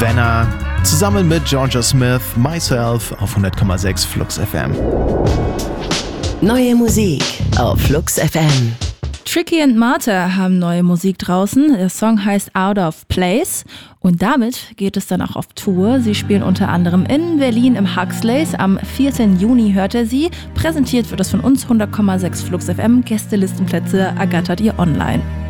Savannah, zusammen mit Georgia Smith, Myself auf 100,6 Flux FM. Neue Musik auf Flux FM. Tricky and Martha haben neue Musik draußen. Der Song heißt Out of Place und damit geht es dann auch auf Tour. Sie spielen unter anderem in Berlin im Huxleys. Am 14. Juni hört er sie. Präsentiert wird es von uns 100,6 Flux FM. Gästelistenplätze ergattert ihr online.